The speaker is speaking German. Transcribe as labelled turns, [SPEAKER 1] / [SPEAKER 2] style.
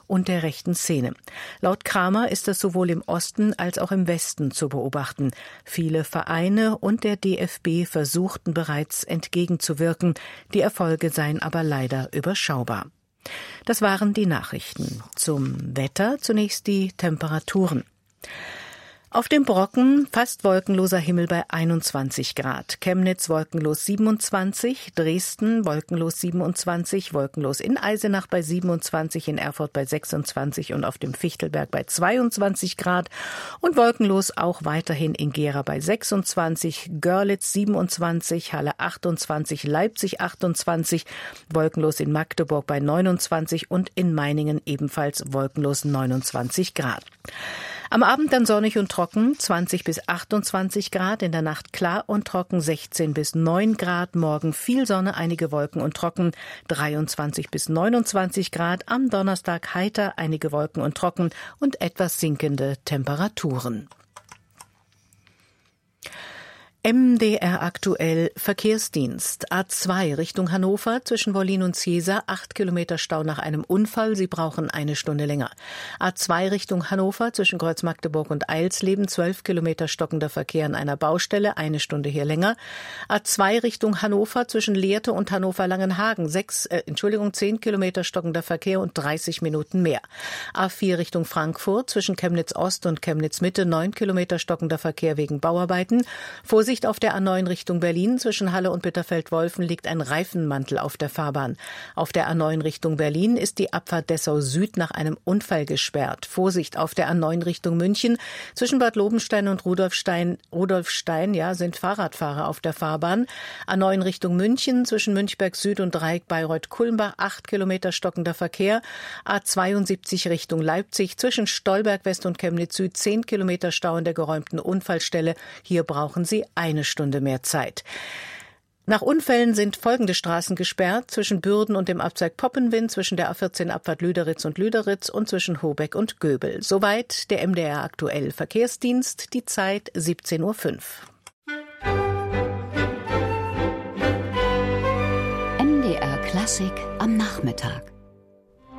[SPEAKER 1] und der rechten Szene. Laut Kramer ist das sowohl im Osten als auch im Westen zu beobachten. Viele Vereine und der DFB versuchten bereits entgegenzuwirken. Die Erfolge seien aber leider überschaubar. Das waren die Nachrichten. Zum Wetter zunächst die Temperaturen. Auf dem Brocken fast wolkenloser Himmel bei 21 Grad. Chemnitz wolkenlos 27, Dresden wolkenlos 27, wolkenlos in Eisenach bei 27, in Erfurt bei 26 und auf dem Fichtelberg bei 22 Grad und wolkenlos auch weiterhin in Gera bei 26, Görlitz 27, Halle 28, Leipzig 28, wolkenlos in Magdeburg bei 29 und in Meiningen ebenfalls wolkenlos 29 Grad. Am Abend dann sonnig und trocken, 20 bis 28 Grad, in der Nacht klar und trocken, 16 bis 9 Grad, morgen viel Sonne, einige Wolken und trocken, 23 bis 29 Grad, am Donnerstag heiter, einige Wolken und trocken und etwas sinkende Temperaturen. MDR aktuell Verkehrsdienst. A2 Richtung Hannover zwischen Wollin und Zieser, 8 Kilometer Stau nach einem Unfall. Sie brauchen eine Stunde länger. A2 Richtung Hannover zwischen Kreuz Magdeburg und Eilsleben, 12 Kilometer stockender Verkehr an einer Baustelle, eine Stunde hier länger. A2 Richtung Hannover zwischen Lehrte und Hannover-Langenhagen, 10 Kilometer stockender Verkehr und 30 Minuten mehr. A4 Richtung Frankfurt zwischen Chemnitz Ost und Chemnitz Mitte, 9 Kilometer stockender Verkehr wegen Bauarbeiten. Vorsicht auf der A9 Richtung Berlin. Zwischen Halle und Bitterfeld-Wolfen liegt ein Reifenmantel auf der Fahrbahn. Auf der A9 Richtung Berlin ist die Abfahrt Dessau Süd nach einem Unfall gesperrt. Vorsicht auf der A9 Richtung München. Zwischen Bad Lobenstein und Rudolfstein sind Fahrradfahrer auf der Fahrbahn. A9 Richtung München. Zwischen Münchberg Süd und Dreieck Bayreuth-Kulmbach, 8 Kilometer stockender Verkehr. A72 Richtung Leipzig. Zwischen Stolberg West und Chemnitz Süd, 10 Kilometer Stau in der geräumten Unfallstelle. Hier brauchen Sie eine Stunde mehr Zeit. Nach Unfällen sind folgende Straßen gesperrt: zwischen Bürden und dem Abzweig Poppenwind, zwischen der A14 Abfahrt Lüderitz und zwischen Hobeck und Göbel. Soweit der MDR aktuell Verkehrsdienst, die Zeit 17:05 Uhr.
[SPEAKER 2] MDR Klassik am Nachmittag.